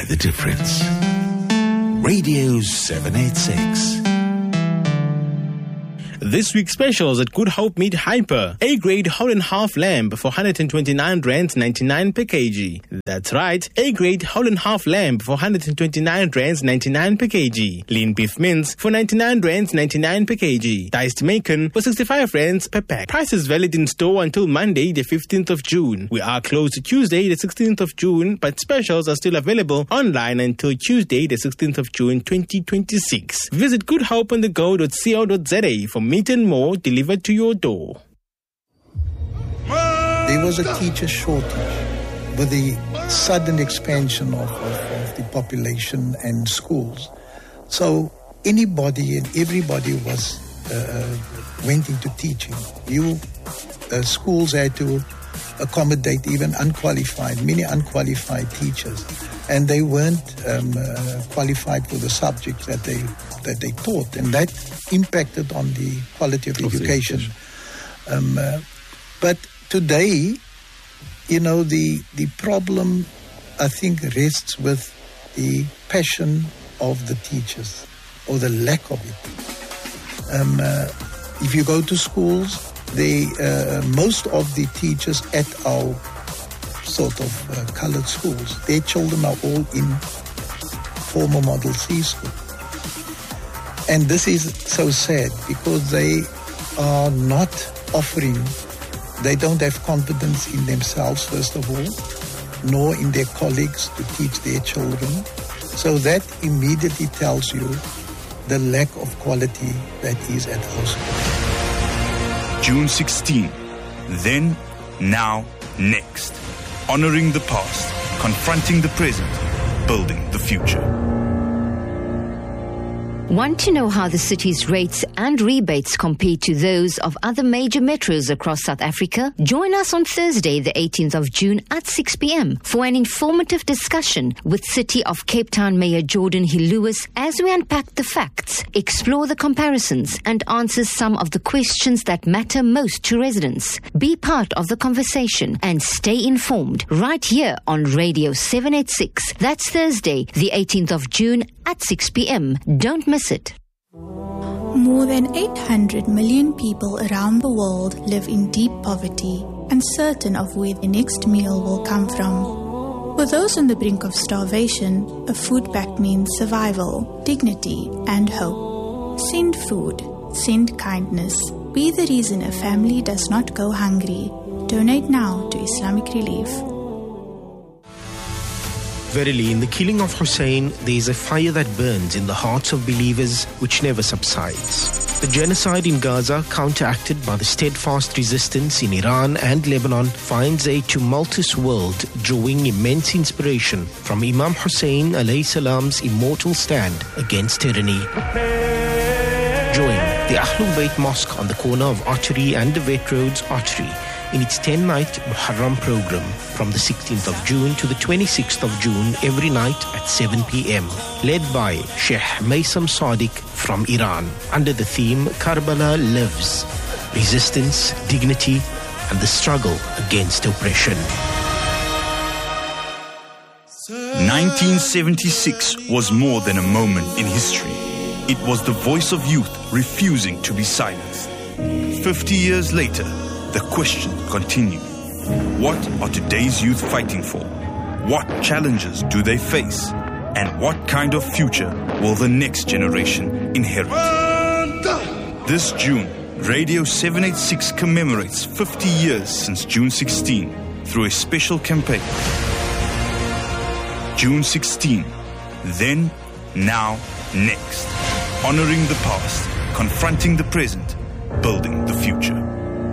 The difference. Radio 786. This week's specials at Good Hope Meat Hyper. A-grade whole and half lamb for 129 rands 99 per kg. That's right, A-grade whole and half lamb for 129 rands 99 per kg. Lean beef mince for 99 rands 99 per kg. Diced bacon for 65 rands per pack. Price is valid in store until Monday the 15th of June. We are closed Tuesday the 16th of June, but specials are still available online until Tuesday the 16th of June 2026. Visit goodhopeonthego.co.za for meat and more delivered to your door. There was a teacher shortage with the sudden expansion of the population and schools. So anybody and everybody was went into teaching. Schools had to accommodate even many unqualified teachers, and they weren't qualified for the subjects that they taught, and that impacted on the quality of education. But today, the problem, I think, rests with the passion of the teachers, or the lack of it. If you go to schools, most of the teachers at our sort of coloured schools, their children are all in former Model C school. And this is so sad because they are not offering, they don't have confidence in themselves, first of all, nor in their colleagues to teach their children. So that immediately tells you the lack of quality that is at our school. June 16. Then, now, next. Honoring the past, confronting the present, building the future. Want to know how the city's rates and rebates compare to those of other major metros across South Africa? Join us on Thursday, the 18th of June at 6 p.m. for an informative discussion with City of Cape Town Mayor Jordan Hill-Lewis as we unpack the facts, explore the comparisons, and answer some of the questions that matter most to residents. Be part of the conversation and stay informed right here on Radio 786. That's Thursday, the 18th of June at 6 p.m. Don't miss it. More than 800 million people around the world live in deep poverty, uncertain of where the next meal will come from. For those on the brink of starvation, a food pact means survival, dignity, and hope. Send food, send kindness. Be the reason a family does not go hungry. Donate now to Islamic Relief. Verily, in the killing of Hussein, there is a fire that burns in the hearts of believers which never subsides. The genocide in Gaza, counteracted by the steadfast resistance in Iran and Lebanon, finds a tumultuous world drawing immense inspiration from Imam Hussein alayhi salam's immortal stand against tyranny. Join the Ahlul Bayt Mosque on the corner of Archery and the Vet Roads Archery in its 10-night Muharram program from the 16th of June to the 26th of June every night at 7 p.m. Led by Sheikh Maysam Sadiq from Iran under the theme Karbala Lives, Resistance, Dignity and the Struggle Against Oppression. 1976 was more than a moment in history. It was the voice of youth refusing to be silenced. 50 years later, the question continues. What are today's youth fighting for? What challenges do they face? And what kind of future will the next generation inherit? This June, Radio 786 commemorates 50 years since June 16 through a special campaign. June 16. Then, now, next. Honoring the past, confronting the present, building the future.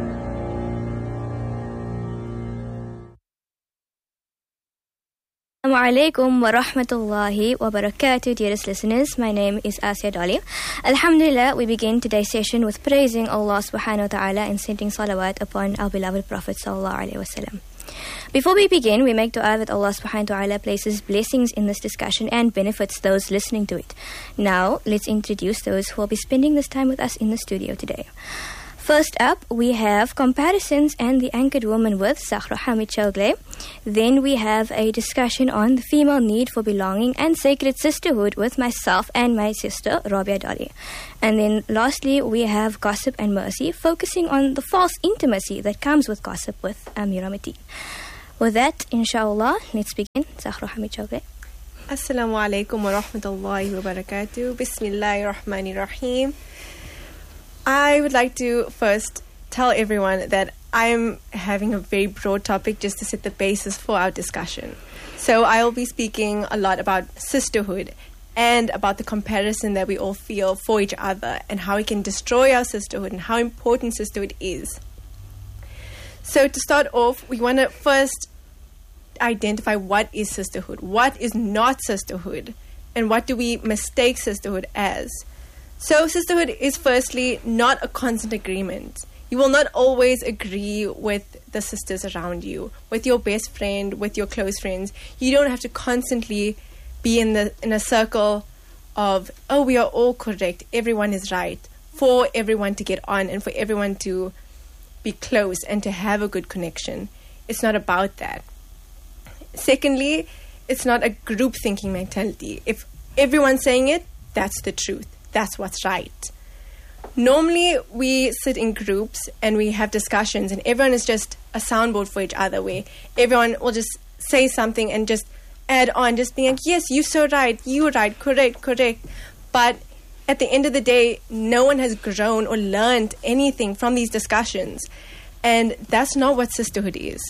Assalamu alaikum wa rahmatullahi wa barakatuh, dearest listeners. My name is Asya Dali. Alhamdulillah, we begin today's session with praising Allah subhanahu wa ta'ala and sending salawat upon our beloved Prophet sallallahu alaihi wasallam. Before we begin, we make dua that Allah subhanahu wa ta'ala places blessings in this discussion and benefits those listening to it. Now, let's introduce those who will be spending this time with us in the studio today. First up, we have comparisons and the anchored woman with Zahra Hamid Chogle. Then we have a discussion on the female need for belonging and sacred sisterhood with myself and my sister, Rabia Dali. And then lastly, we have gossip and mercy, focusing on the false intimacy that comes with gossip with Amira Mateen. With that, inshallah, let's begin. Zahra Hamid Chogle. Assalamu alaikum wa rahmatullahi wa barakatuh. Bismillahir Rahmanir Rahim. I would like to first tell everyone that I'm having a very broad topic just to set the basis for our discussion. So I'll be speaking a lot about sisterhood and about the comparison that we all feel for each other and how it can destroy our sisterhood and how important sisterhood is. So to start off, we want to first identify what is sisterhood, what is not sisterhood, and what do we mistake sisterhood as. So sisterhood is firstly not a constant agreement. You will not always agree with the sisters around you, with your best friend, with your close friends. You don't have to constantly be in a circle of, oh, we are all correct, everyone is right, for everyone to get on and for everyone to be close and to have a good connection. It's not about that. Secondly, it's not a group thinking mentality. If everyone's saying it, that's the truth. That's what's right. Normally, we sit in groups and we have discussions and everyone is just a soundboard for each other where everyone will just say something and just add on, just being like, yes, you're so right, you're right, correct. But at the end of the day, no one has grown or learned anything from these discussions. And that's not what sisterhood is.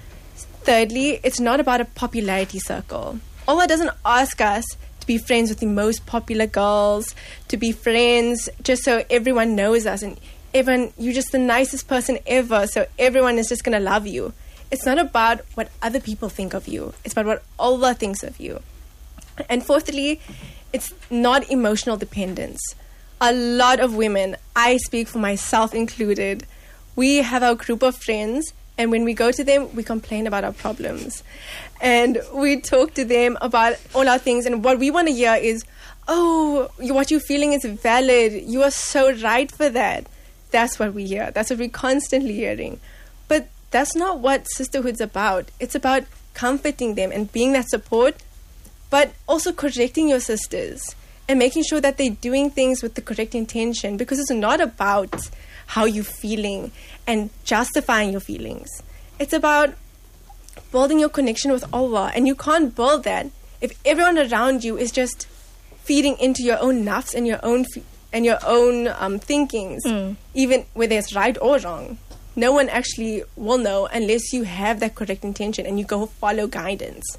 Thirdly, it's not about a popularity circle. Allah doesn't ask us to be friends with the most popular girls, to be friends just so everyone knows us and everyone, you're just the nicest person ever, so everyone is just going to love you. It's not about what other people think of you. It's about what Allah thinks of you. And fourthly, it's not emotional dependence. A lot of women, I speak for myself included, we have our group of friends and when we go to them, we complain about our problems. And we talk to them about all our things. And what we want to hear is, oh, what you're feeling is valid. You are so right for that. That's what we hear. That's what we're constantly hearing. But that's not what sisterhood's about. It's about comforting them and being that support, but also correcting your sisters and making sure that they're doing things with the correct intention, because it's not about how you're feeling and justifying your feelings. It's about building your connection with Allah, and you can't build that if everyone around you is just feeding into your own nafs and your own thinkings, even whether it's right or wrong. No one actually will know unless you have that correct intention and you go follow guidance.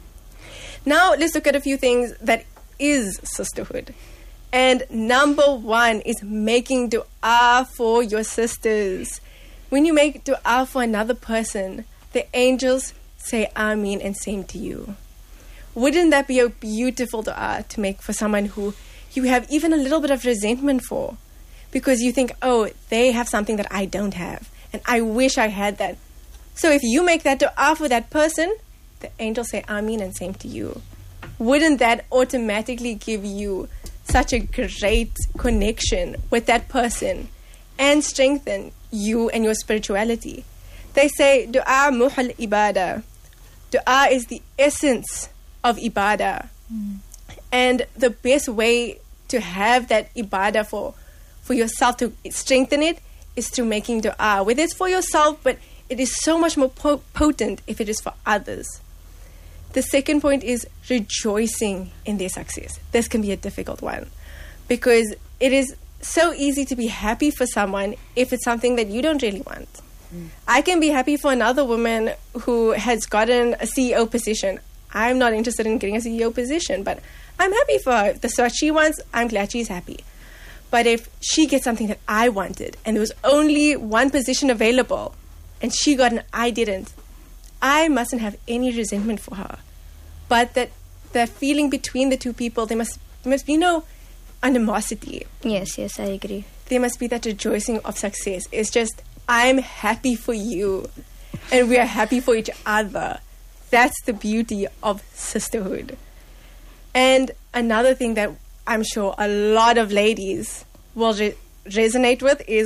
Now let's look at a few things that is sisterhood. And number one is making dua for your sisters. When you make dua for another person, the angels say Ameen and same to you. Wouldn't that be a beautiful dua to make for someone who you have even a little bit of resentment for? Because you think, oh, they have something that I don't have, and I wish I had that. So if you make that dua for that person, the angels say Ameen and same to you. Wouldn't that automatically give you such a great connection with that person and strengthen you and your spirituality? They say dua muhal ibadah. Dua is the essence of ibadah. And the best way to have that ibadah for yourself, to strengthen it, is through making dua. Whether it's for yourself, but it is so much more potent if it is for others. The second point is rejoicing in their success. This can be a difficult one because it is so easy to be happy for someone if it's something that you don't really want. I can be happy for another woman who has gotten a CEO position. I'm not interested in getting a CEO position, but I'm happy for her. If that's what she wants, I'm glad she's happy. But if she gets something that I wanted and there was only one position available and she got and I didn't, I mustn't have any resentment for her. But that the feeling between the two people, there must be no animosity. Yes, I agree. There must be that rejoicing of success. It's just, I'm happy for you and we are happy for each other. That's the beauty of sisterhood. And another thing that I'm sure a lot of ladies will resonate with is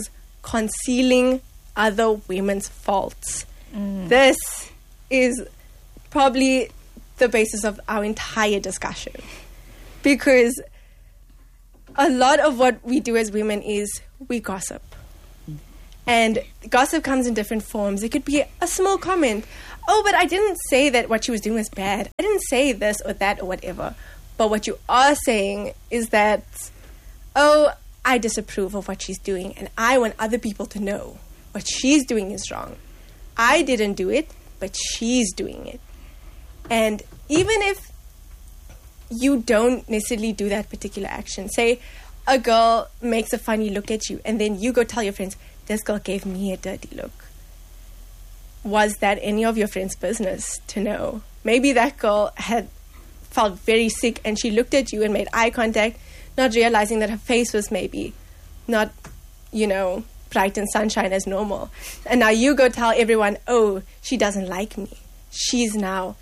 concealing other women's faults. This is probably the basis of our entire discussion, because a lot of what we do as women is we gossip. And gossip comes in different forms. It could be a small comment. Oh, but I didn't say that what she was doing was bad. I didn't say this or that or whatever. But what you are saying is that, oh, I disapprove of what she's doing and I want other people to know what she's doing is wrong. I didn't do it, but she's doing it. And even if you don't necessarily do that particular action, say a girl makes a funny look at you and then you go tell your friends, this girl gave me a dirty look. Was that any of your friends' business to know? Maybe that girl had felt very sick and she looked at you and made eye contact, not realizing that her face was maybe not, bright and sunshine as normal. And now you go tell everyone, oh, she doesn't like me. She's now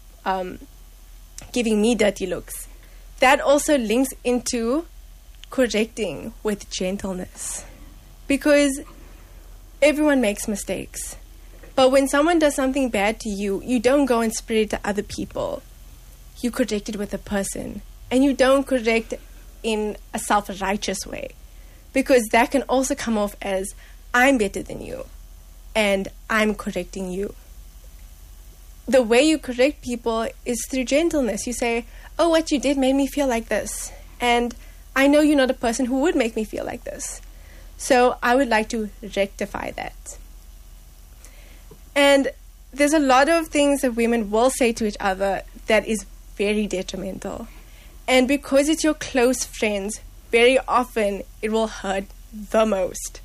giving me dirty looks. That also links into correcting with gentleness, because everyone makes mistakes. But when someone does something bad to you, you don't go and spread it to other people. You correct it with a person. And you don't correct in a self-righteous way, because that can also come off as, I'm better than you and I'm correcting you. The way you correct people is through gentleness. You say, oh, what you did made me feel like this. And I know you're not a person who would make me feel like this. So I would like to rectify that. And there's a lot of things that women will say to each other that is very detrimental. And because it's your close friends, very often it will hurt the most.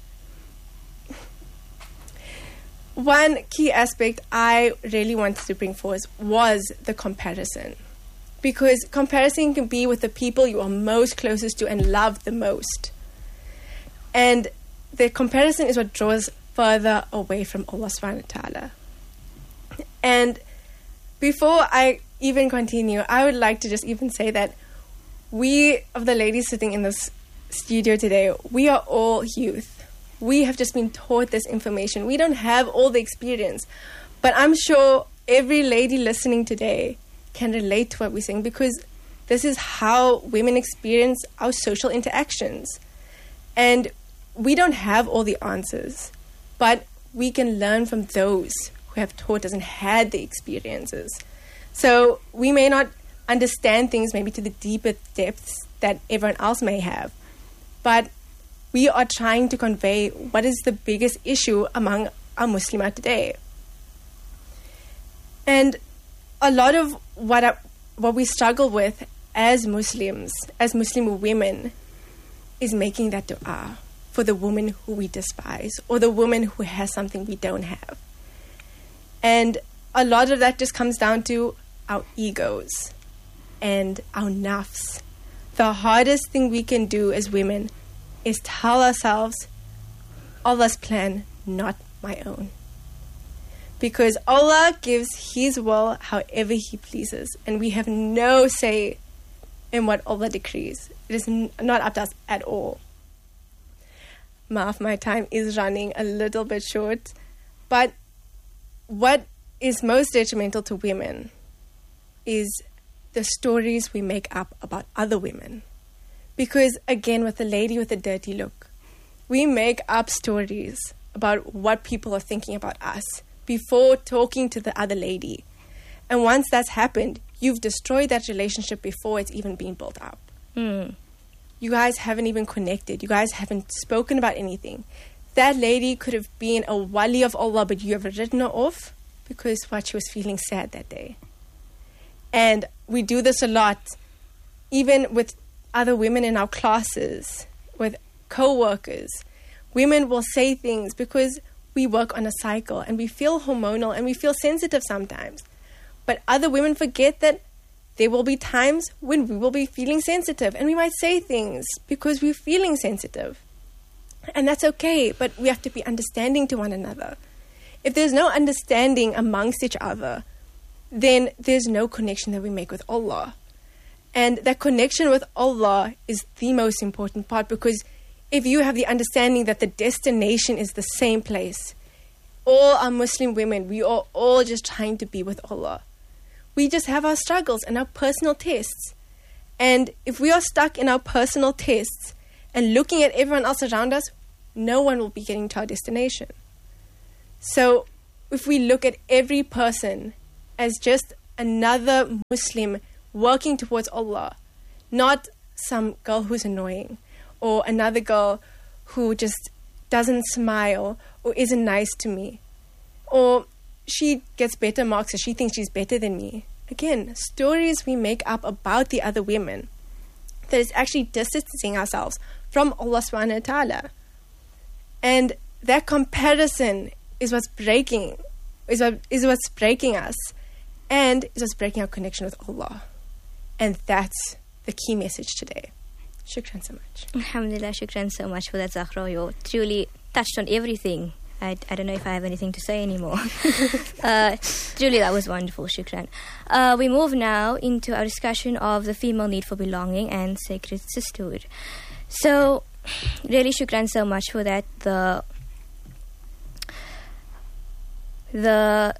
One key aspect I really wanted to bring forward was the comparison. Because comparison can be with the people you are most closest to and love the most. And the comparison is what draws further away from Allah subhanahu wa ta'ala. And before I even continue, I would like to just even say that we, of the ladies sitting in this studio today, we are all youth. We have just been taught this information. We don't have all the experience. But I'm sure every lady listening today can relate to what we're saying, because this is how women experience our social interactions. And we don't have all the answers, but we can learn from those who have taught us and had the experiences. So we may not understand things maybe to the deeper depths that everyone else may have, but we are trying to convey what is the biggest issue among our Muslimat today. And a lot of what we struggle with as Muslims, as Muslim women, is making that dua for the woman who we despise or the woman who has something we don't have. And a lot of that just comes down to our egos and our nafs. The hardest thing we can do as women is tell ourselves, Allah's plan, not my own. Because Allah gives His will however He pleases, and we have no say in what Allah decrees. It is not up to us at all. Maaf, my time is running a little bit short, but what is most detrimental to women is the stories we make up about other women. Because again, with the lady with the dirty look, we make up stories about what people are thinking about us before talking to the other lady. And once that's happened, you've destroyed that relationship before it's even been built up. You guys haven't even connected. You guys haven't spoken about anything. That lady could have been a wali of Allah, but you have written her off because what, she was feeling sad that day. And we do this a lot, even with other women in our classes, with co-workers. Women will say things because we work on a cycle and we feel hormonal and we feel sensitive sometimes. But other women forget that there will be times when we will be feeling sensitive and we might say things because we're feeling sensitive. And that's okay, but we have to be understanding to one another. If there's no understanding amongst each other, then there's no connection that we make with Allah. And that connection with Allah is the most important part, because if you have the understanding that the destination is the same place, all our Muslim women, we are all just trying to be with Allah. We just have our struggles and our personal tests. And if we are stuck in our personal tests and looking at everyone else around us, no one will be getting to our destination. So if we look at every person as just another Muslim working towards Allah, not some girl who's annoying or another girl who just doesn't smile or isn't nice to me, or she gets better marks so she thinks she's better than me. Again, stories we make up about the other women that is actually distancing ourselves from Allah subhanahu wa ta'ala. And that comparison is what's breaking what's breaking us, and is what's breaking our connection with Allah. And that's the key message today. Shukran so much. Alhamdulillah, shukran so much for that, Zahra. You truly touched on everything. I don't know if I have anything to say anymore. Truly, that was wonderful, shukran. We move now into our discussion of the female need for belonging and sacred sisterhood. So, really, shukran so much for that. The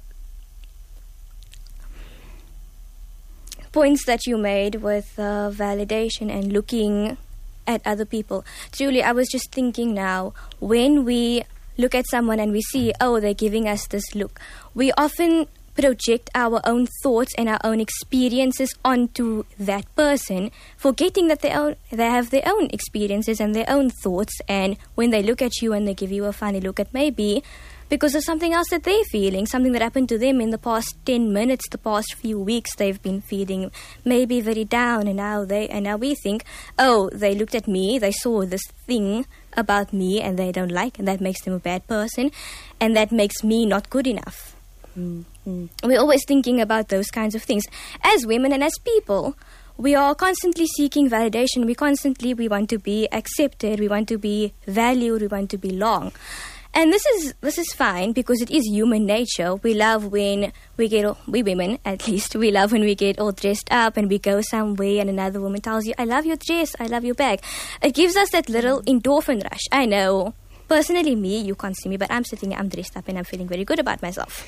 points that you made with validation and looking at other people. Truly, I was just thinking now, when we look at someone and we see, oh, they're giving us this look, we often project our own thoughts and our own experiences onto that person, forgetting that they have their own experiences and their own thoughts, and when they look at you and they give you a funny look, it may be because of something else that they're feeling, something that happened to them in the past 10 minutes, the past few weeks. They've been feeling maybe very down, and now we think, oh, they looked at me, they saw this thing about me and they don't like, and that makes them a bad person, and that makes me not good enough. We're always thinking about those kinds of things. As women and as people, we are constantly seeking validation. We want to be accepted, we want to be valued, we want to belong. And this is fine, because it is human nature. We love when we women at least, we love when we get all dressed up and we go somewhere and another woman tells you, I love your dress, I love your bag. It gives us that little endorphin rush. I know, personally me, you can't see me, but I'm sitting here, I'm dressed up and I'm feeling very good about myself.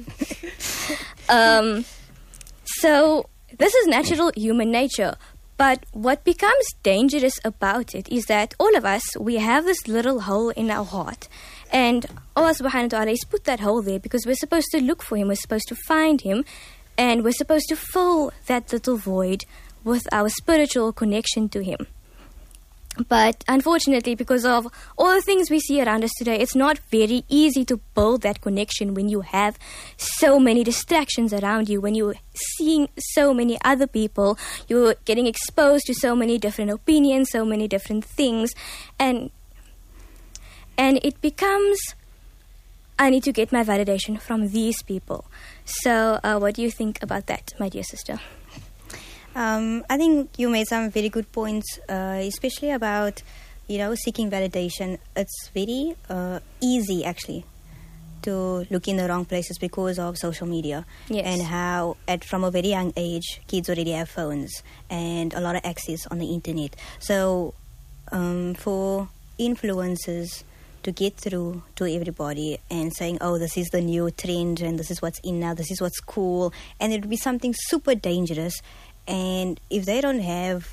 So this is natural human nature. But what becomes dangerous about it is that all of us, we have this little hole in our heart. And Allah subhanahu wa ta'ala has put that hole there because we're supposed to look for Him, we're supposed to find Him, and we're supposed to fill that little void with our spiritual connection to Him. But unfortunately, because of all the things we see around us today, it's not very easy to build that connection when you have so many distractions around you, when you're seeing so many other people, you're getting exposed to so many different opinions, so many different things, and it becomes, I need to get my validation from these people. So what do you think about that, my dear sister? I think you made some very good points, especially about, seeking validation. It's very easy, actually, to look in the wrong places because of social media. Yes. And how, from a very young age, kids already have phones and a lot of access on the internet. So for influencers to get through to everybody and saying, oh, this is the new trend and this is what's in now, this is what's cool, and it would be something super dangerous. And if they don't have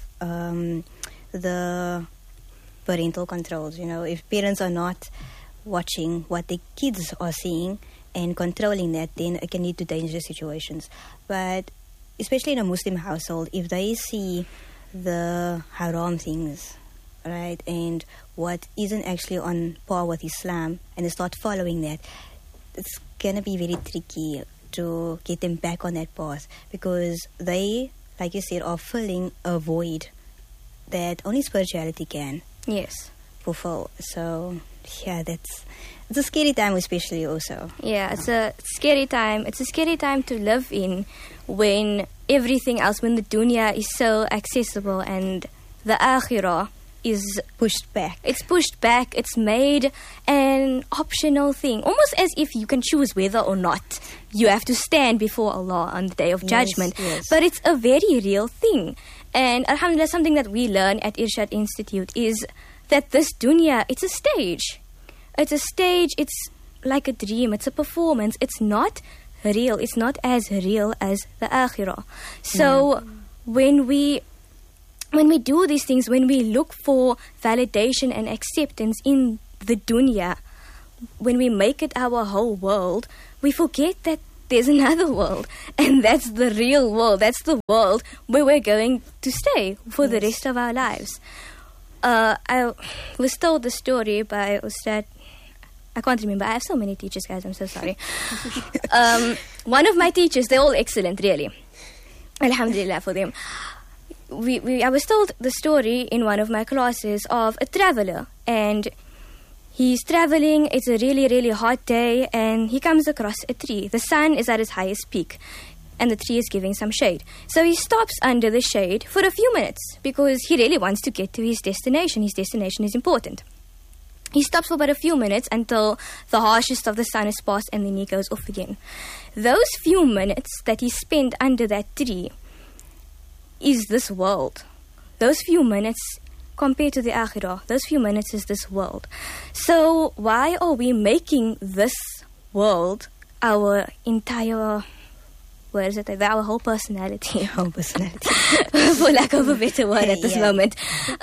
the parental controls, if parents are not watching what the kids are seeing and controlling that, then it can lead to dangerous situations. But especially in a Muslim household, if they see the haram things, right, and what isn't actually on par with Islam, and they start following that, it's going to be very tricky to get them back on that path, because they, like you said, are filling a void that only spirituality can fulfill. So, yeah, it's a scary time, especially also. Yeah, it's a scary time. It's a scary time to live in when everything else, when the dunya is so accessible and the akhirah is pushed back. It's pushed back. It's made an optional thing, almost as if you can choose whether or not you have to stand before Allah on the Day of Judgment. Yes. But it's a very real thing. And alhamdulillah, something that we learn at Irshad Institute is that this dunya, it's a stage. It's a stage, it's like a dream, it's a performance. It's not real. It's not as real as the akhirah. So when we do these things, when we look for validation and acceptance in the dunya, when we make it our whole world, we forget that there's another world, and that's the real world. That's the world where we're going to stay for the rest of our lives. I was told the story by Ustad. I can't remember. I have so many teachers, guys. I'm so sorry. One of my teachers, they're all excellent, really. Alhamdulillah for them. I was told the story in one of my classes of a traveler, and he's traveling. It's a really, really hot day, and he comes across a tree. The sun is at its highest peak, and the tree is giving some shade. So he stops under the shade for a few minutes because he really wants to get to his destination. His destination is important. He stops for about a few minutes until the harshest of the sun is passed, and then he goes off again. Those few minutes that he spent under that tree is this world. Those few minutes compared to the akhirah, those few minutes is this world. So why are we making this world our entire, where is it? Our whole personality. Whole personality. For lack of a better word at this moment.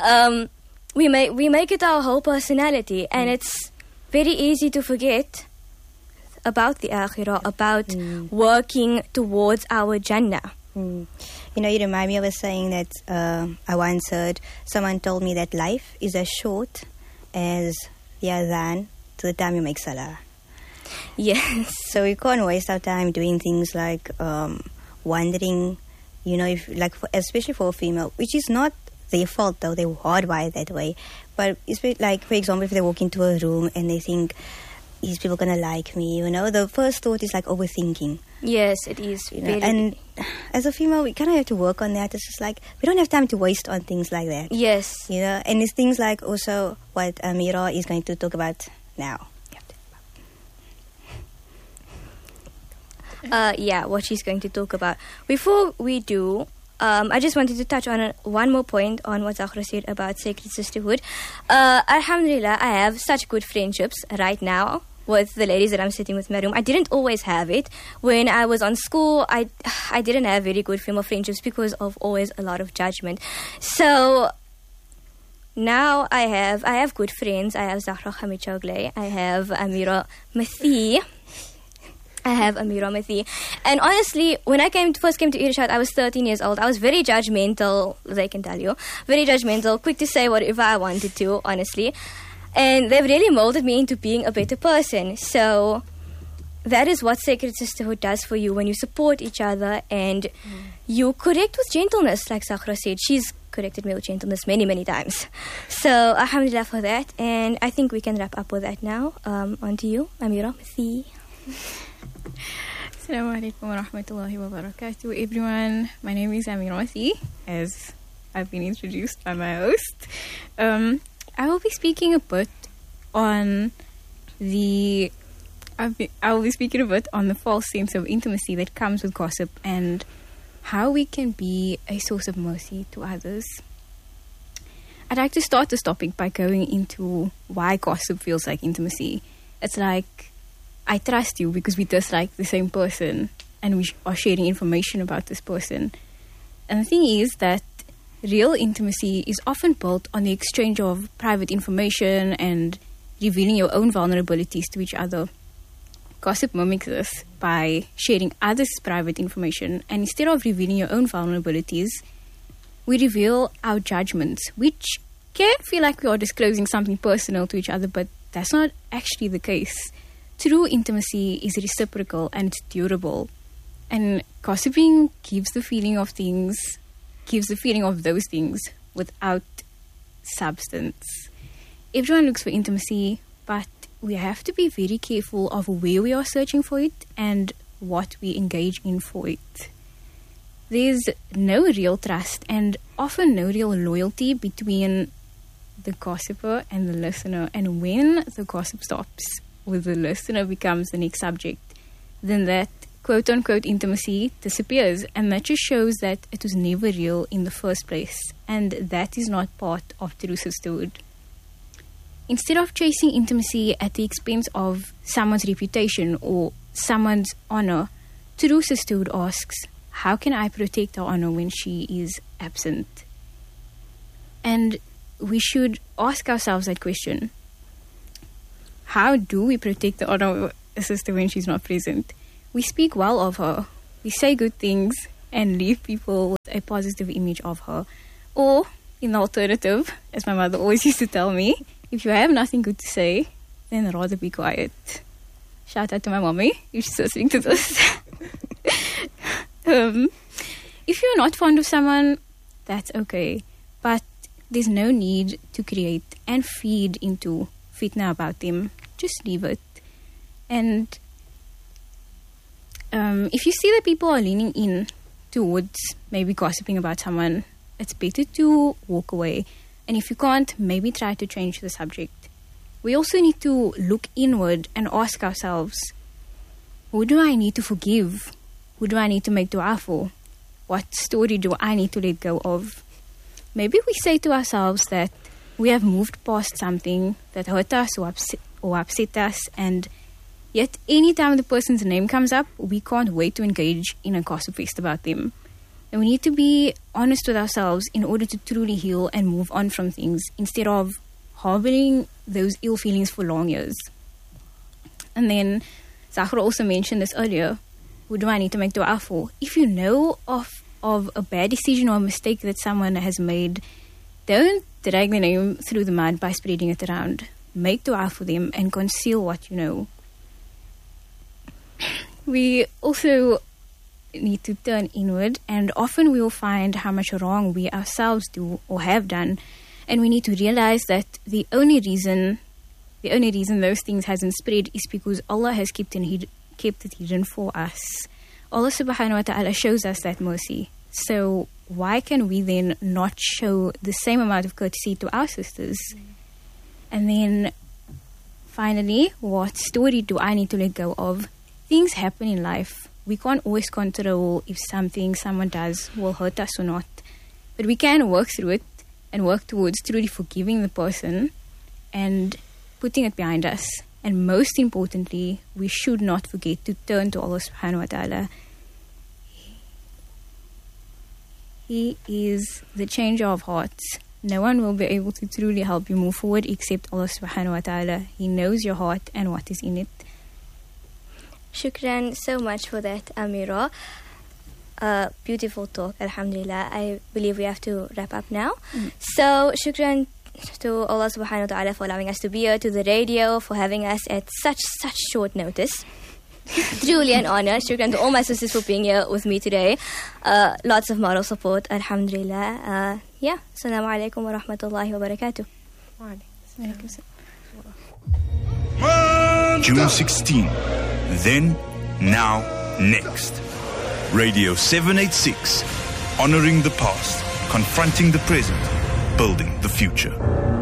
We make it our whole personality, and it's very easy to forget about the akhirah, about working towards our Jannah. You know, you remind me of a saying that I once heard. Someone told me that life is as short as the adhan to the time you make salah. Yes. So we can't waste our time doing things like wondering, you know, if especially for a female, which is not their fault though, they're hardwired that way. But it's like, for example, if they walk into a room and they think, is people going to like me? You know, the first thought is like overthinking. Yes, it is. You know, and as a female, we kind of have to work on that. It's just like, we don't have time to waste on things like that. Yes. You know, and it's things like also what Amira is going to talk about now. What she's going to talk about. Before we do, I just wanted to touch on one more point on what Zahra said about sacred sisterhood. Alhamdulillah, I have such good friendships right now with the ladies that I'm sitting with in my room. I didn't always have it. When I was on school, I didn't have very good female friendships because of always a lot of judgment. So now I have good friends. I have Zahra Hamid Chogle. I have Amira Mathi. And honestly, when I first came to Irshad, I was 13 years old. I was very judgmental, they can tell you. Very judgmental, quick to say whatever I wanted to, honestly. And they've really molded me into being a better person. So that is what Sacred Sisterhood does for you when you support each other and you correct with gentleness, like Zahra said. She's corrected me with gentleness many, many times. So, alhamdulillah for that. And I think we can wrap up with that now. On to you, Amira Mathi. Assalamu alaikum wa rahmatullahi wa barakatuh, everyone. My name is Amira Mathi, as I've been introduced by my host. I will be speaking a bit on the false sense of intimacy that comes with gossip and how we can be a source of mercy to others. I'd like to start this topic by going into why gossip feels like intimacy. It's like, I trust you because we dislike the same person and we are sharing information about this person. And the thing is that real intimacy is often built on the exchange of private information and revealing your own vulnerabilities to each other. Gossip mimics this by sharing others' private information, and instead of revealing your own vulnerabilities, we reveal our judgments, which can feel like we are disclosing something personal to each other, but that's not actually the case. True intimacy is reciprocal and it's durable. And gossiping gives the feeling of those things without substance. Everyone looks for intimacy, but we have to be very careful of where we are searching for it and what we engage in for it. There's no real trust and often no real loyalty between the gossiper and the listener. And when the gossip stops, with the listener becomes the next subject, then that quote-unquote intimacy disappears, and that just shows that it was never real in the first place, and that is not part of true sisterhood. instead of chasing intimacy at the expense of someone's reputation or someone's honor, true sisterhood asks, how can I protect her honor when she is absent? And we should ask ourselves that question. How do we protect the honor of a sister when she's not present? We speak well of her. We say good things and leave people with a positive image of her. Or, in the alternative, as my mother always used to tell me, if you have nothing good to say, then rather be quiet. Shout out to my mommy if she's listening to this. If you're not fond of someone, that's okay. But there's no need to create and feed into fitna about them. Just leave it. And if you see that people are leaning in towards maybe gossiping about someone, it's better to walk away. And if you can't, maybe try to change the subject. We also need to look inward and ask ourselves, who do I need to forgive? Who do I need to make dua for? What story do I need to let go of? Maybe we say to ourselves that we have moved past something that hurt us or upset us, and yet any time the person's name comes up, we can't wait to engage in a gossip fest about them. And we need to be honest with ourselves in order to truly heal and move on from things, instead of harboring those ill feelings for long years. And then Zahra also mentioned this earlier. Who do I need to make dua for? If you know of a bad decision or a mistake that someone has made, don't drag the name through the mud by spreading it around. Make dua for them and conceal what you know. We also need to turn inward, and often we will find how much wrong we ourselves do or have done, and we need to realize that the only reason those things hasn't spread is because Allah has kept it hidden for us. Allah subhanahu wa ta'ala shows us that mercy. So why can we then not show the same amount of courtesy to our sisters? And then finally, what story do I need to let go of? Things happen in life. We can't always control if something someone does will hurt us or not. But we can work through it and work towards truly forgiving the person and putting it behind us. And most importantly, we should not forget to turn to Allah subhanahu wa ta'ala. He is the changer of hearts. No one will be able to truly help you move forward except Allah subhanahu wa ta'ala. He knows your heart and what is in it. Shukran so much for that, Amira. Beautiful talk, alhamdulillah. I believe we have to wrap up now. So, shukran to Allah subhanahu wa ta'ala for allowing us to be here, to the radio, for having us at such short notice. Truly an honor. Shukran to all my sisters for being here with me today. Lots of moral support, alhamdulillah. Assalamu alaikum wa rahmatullahi wa barakatuh. June 16. Then, now, next. Radio 786. Honoring the past, confronting the present, building the future.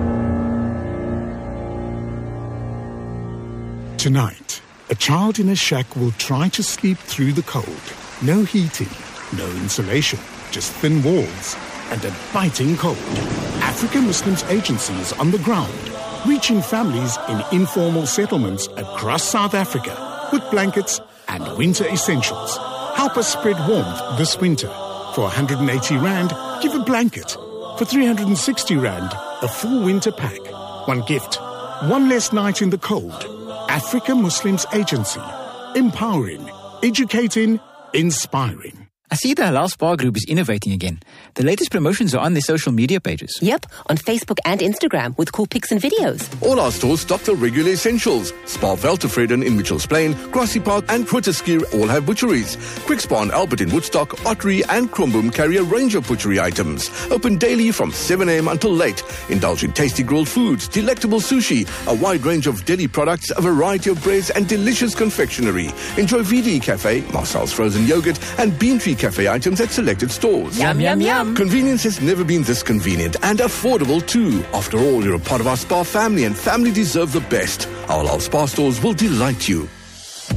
Tonight, a child in a shack will try to sleep through the cold. No heating, no insulation, just thin walls and a biting cold. African Muslims Agency is on the ground, reaching families in informal settlements across South Africa with blankets and winter essentials. Help us spread warmth this winter. For 180 Rand, give a blanket. For 360 Rand, a full winter pack. One gift, one less night in the cold. Africa Muslims Agency. Empowering, educating, inspiring. I see the Halal Spa Group is innovating again. The latest promotions are on their social media pages. Yep, on Facebook and Instagram with cool pics and videos. All our stores stock the regular essentials. Spa Veltevreden in Mitchells Plain, Grassy Park and Grooteskier all have butcheries. Quick Spa and Albert in Woodstock, Ottery and Kromboom carry a range of butchery items. Open daily from 7 a.m. until late. Indulge in tasty grilled foods, delectable sushi, a wide range of deli products, a variety of breads and delicious confectionery. Enjoy VD Cafe, Marcel's frozen yogurt and Bean Tree Cafe items at selected stores. Yum, yum, yum. Convenience has never been this convenient and affordable too. After all, you're a part of our spa family and family deserve the best. Our Halal Spa stores will delight you.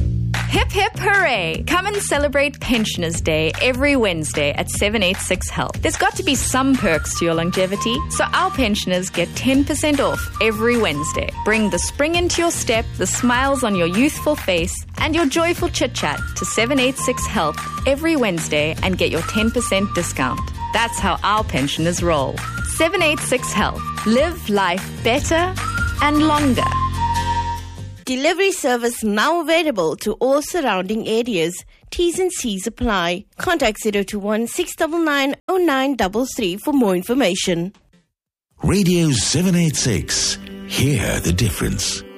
Hip hip hooray! Come and celebrate Pensioners Day every Wednesday at 786 Health. There's got to be some perks to your longevity, so our pensioners get 10% off every Wednesday. Bring the spring into your step, the smiles on your youthful face, and your joyful chit-chat to 786 Health every Wednesday and get your 10% discount. That's how our pensioners roll. 786 Health. Live life better and longer. Delivery service now available to all surrounding areas. T's and C's apply. Contact 021 699 0933 for more information. Radio 786. Hear the difference.